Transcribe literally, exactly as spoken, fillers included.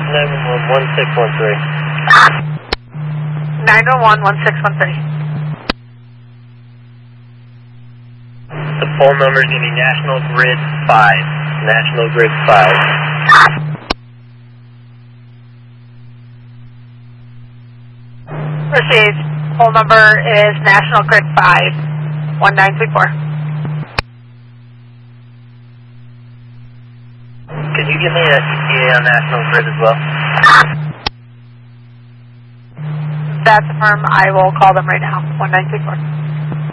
nine one one, one six one three. nine one one, one six one three. The phone number is going to be National Grid five. National Grid five. Received. Phone number is National Grid five, one nine three four. Could you give me an E T A on National Grid as well? That's the firm. I will call them right now, one nine three four.